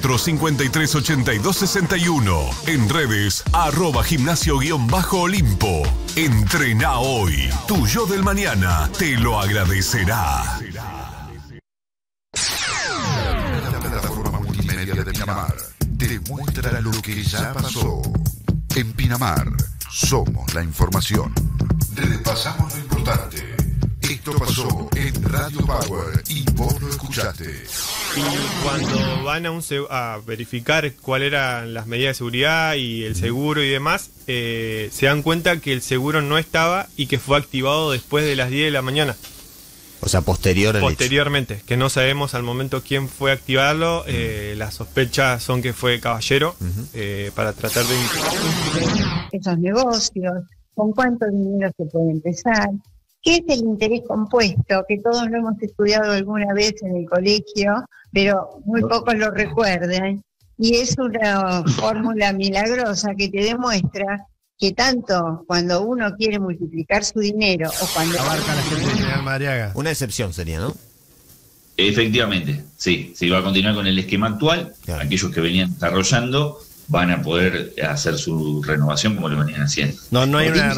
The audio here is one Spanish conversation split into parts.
44538261. En redes, @gimnasio_Olimpo. Entrená hoy. Tu yo del mañana te lo agradecerá. La plataforma multimedia de Pinamar te muestra lo que ya pasó. En Pinamar, somos la información. Repasamos lo importante. Esto pasó en Radio Power y vos lo escuchaste. Y cuando van a verificar cuáles eran las medidas de seguridad y el seguro y demás, se dan cuenta que el seguro no estaba y que fue activado después de las 10 de la mañana. O sea, Posteriormente, que no sabemos al momento quién fue a activarlo. Las sospechas son que fue Caballero, para tratar de... Esos negocios, con cuánto dinero se puede empezar, qué es el interés compuesto, que todos lo hemos estudiado alguna vez en el colegio, pero muy pocos lo recuerdan, y es una fórmula milagrosa que te demuestra que tanto cuando uno quiere multiplicar su dinero o cuando... Abarca la gente de General Madariaga. Una excepción sería, ¿no? Efectivamente, sí. Se iba a continuar con el esquema actual. Claro. Aquellos que venían desarrollando van a poder hacer su renovación como lo venían haciendo. No hay una...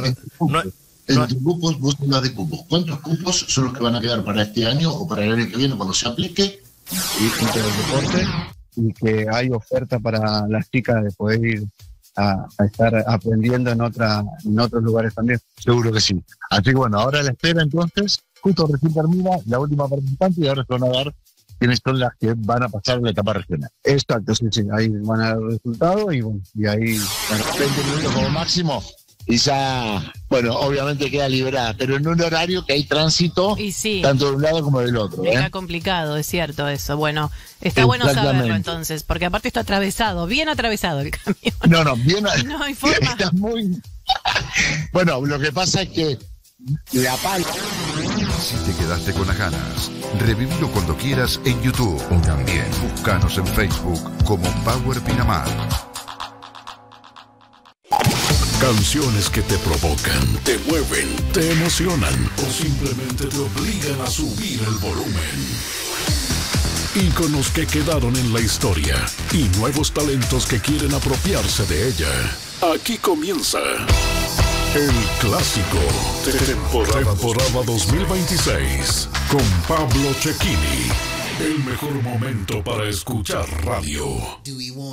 Entre cupos, vos hablas de cupos. ¿Cuántos cupos son los que van a quedar para este año o para el año que viene cuando se aplique? Y del deporte, y que hay oferta para las chicas de poder ir a estar aprendiendo en otros lugares también. Seguro que sí. Así que bueno, ahora la espera entonces, justo recién termina la última participante y ahora se van a dar quiénes son las que van a pasar a la etapa regional. Exacto, sí, ahí van a dar el resultado y bueno, y ahí... 20 minutos como máximo. Y ya, bueno, obviamente queda liberada, pero en un horario que hay tránsito, sí, tanto de un lado como del otro. Era complicado, es cierto eso. Bueno, está bueno saberlo entonces, porque aparte está atravesado, bien atravesado el camión. No, bien. No hay forma. Está muy... Bueno, lo que pasa es que la pala... Si te quedaste con las ganas, revívelo cuando quieras en YouTube o también búscanos en Facebook como Power Pinamar. Canciones que te provocan, te mueven, te emocionan o simplemente te obligan a subir el volumen. Íconos que quedaron en la historia y nuevos talentos que quieren apropiarse de ella. Aquí comienza El Clásico, temporada 2026, con Pablo Cecchini. El mejor momento para escuchar radio.